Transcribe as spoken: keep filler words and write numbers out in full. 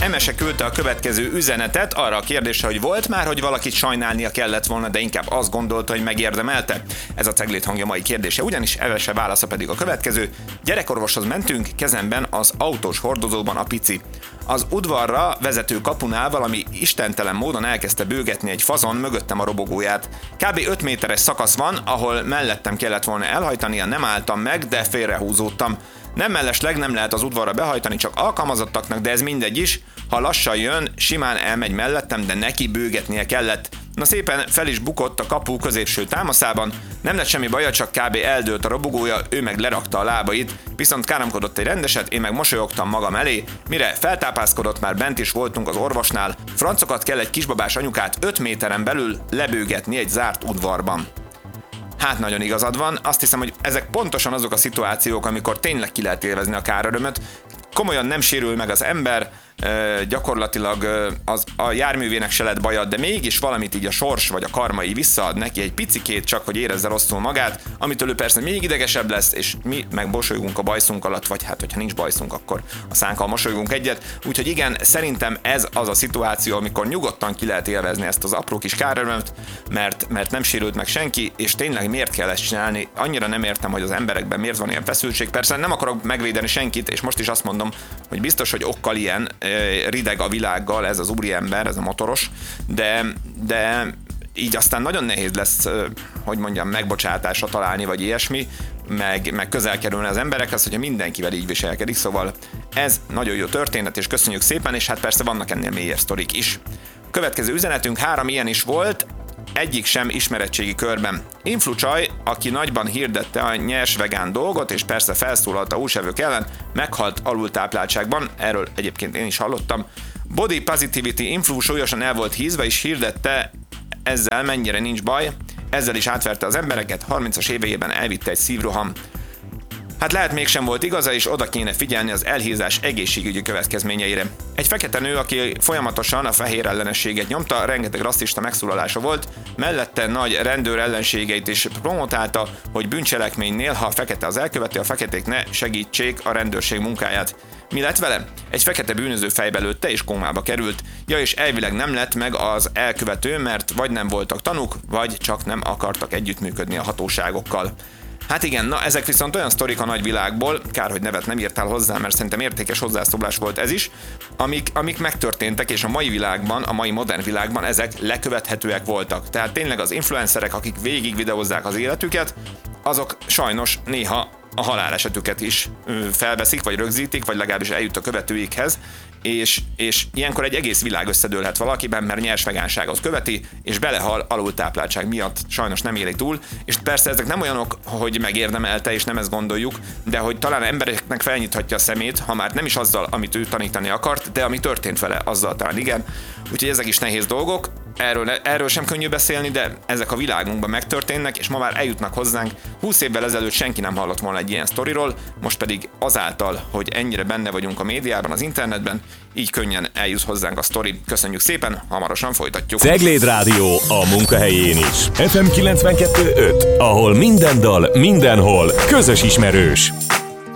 Emese küldte a következő üzenetet arra a kérdésre, hogy volt már, hogy valakit sajnálnia kellett volna, de inkább azt gondolta, hogy megérdemelte. Ez a Ceglét hangja mai kérdése, ugyanis Emese válasza pedig a következő. Gyerekorvoshoz mentünk, kezemben az autós hordozóban a pici. Az udvarra vezető kapunál valami istentelen módon elkezdte bőgetni egy fazon mögöttem a robogóját. Kb. öt méteres szakasz van, ahol mellettem kellett volna elhajtania, nem álltam meg, de félrehúzódtam. Nem mellesleg nem lehet az udvarra behajtani, csak alkalmazottaknak, de ez mindegy is. Ha lassan jön, simán elmegy mellettem, de neki bőgetnie kellett. Na szépen fel is bukott a kapu középső támaszában, nem lett semmi baja, csak kb. Eldőlt a robogója, ő meg lerakta a lábait, viszont káromkodott egy rendeset, én meg mosolyogtam magam elé, mire feltápászkodott, már bent is voltunk az orvosnál, francokat kell egy kisbabás anyukát öt méteren belül lebőgetni egy zárt udvarban. Hát nagyon igazad van, azt hiszem, hogy ezek pontosan azok a szituációk, amikor tényleg ki lehet élvezni a kárörömöt, komolyan nem sérül meg az ember, gyakorlatilag az, a járművének se lett baja, de mégis valamit így a sors vagy a karma így visszaad neki egy picikét, csak hogy érezze rosszul magát, amitől ő persze még idegesebb lesz, és mi meg mosolygunk a bajszunk alatt, vagy hát hogyha nincs bajszunk, akkor a szánkkal mosolygunk egyet. Úgyhogy igen, szerintem ez az a szituáció, amikor nyugodtan ki lehet élvezni ezt az apró kis kárörömt, mert, mert nem sérült meg senki, és tényleg miért kell ezt csinálni? Annyira nem értem, hogy az emberekben miért van ilyen feszültség. Persze nem akarok megvédeni senkit, és most is azt mondom, hogy biztos, hogy okkal ilyen rideg a világgal ez az úriember, ez a motoros, de, de így aztán nagyon nehéz lesz, hogy mondjam, megbocsátásra találni, vagy ilyesmi, meg, meg közel kerülni az emberekhez, hogyha mindenkivel így viselkedik, szóval ez nagyon jó történet, és köszönjük szépen, és hát persze vannak ennél mélyebb sztorik is. Következő üzenetünk, három ilyen is volt, egyik sem ismeretségi körben. Influcsaj, aki nagyban hirdette a nyers vegán dolgot, és persze felszólalt a húsevők ellen, meghalt alultápláltságban, erről egyébként én is hallottam. Body Positivity Influ súlyosan el volt hízva, és hirdette ezzel mennyire nincs baj, ezzel is átverte az embereket, harmincas éveiben elvitte egy szívroham. Hát lehet mégsem volt igaza, és oda kéne figyelni az elhízás egészségügyi következményeire. Egy fekete nő, aki folyamatosan a fehér ellenességet nyomta, rengeteg rasszista megszólalása volt, mellette nagy rendőr ellenségeit is promotálta, hogy bűncselekménynél, ha a fekete az elkövető, a feketék ne segítsék a rendőrség munkáját. Mi lett vele? Egy fekete bűnöző fejbe lőtte és kómába került. Ja, és elvileg nem lett meg az elkövető, mert vagy nem voltak tanúk, vagy csak nem akartak együttműködni a hatóságokkal. Hát igen, na ezek viszont olyan sztorik a nagyvilágból, kár, hogy nevet nem írtál hozzá, mert szerintem értékes hozzászólás volt ez is, amik, amik megtörténtek, és a mai világban, a mai modern világban ezek lekövethetőek voltak. Tehát tényleg az influencerek, akik végig videózzák az életüket, azok sajnos néha a halálesetüket is felveszik, vagy rögzítik, vagy legalábbis eljut a követőikhez, és, és ilyenkor egy egész világ összedőlhet valakiben, mert nyers vegánságot követi, és belehal alultápláltság miatt, sajnos nem éli túl, és persze ezek nem olyanok, hogy megérdemelte, és nem ezt gondoljuk, de hogy talán embereknek felnyithatja a szemét, ha már nem is azzal, amit ő tanítani akart, de ami történt vele, azzal talán igen. Úgyhogy ezek is nehéz dolgok, erről, erről sem könnyű beszélni, de ezek a világunkban megtörténnek, és ma már eljutnak hozzánk. húsz évvel ezelőtt senki nem hallott volna egy ilyen sztoriról, most pedig azáltal, hogy ennyire benne vagyunk a médiában, az internetben, így könnyen eljut hozzánk a sztori. Köszönjük szépen, hamarosan folytatjuk. Cegléd Rádió a munkahelyén is. ef em kilencvenkettő öt, ahol minden dal, mindenhol közös ismerős.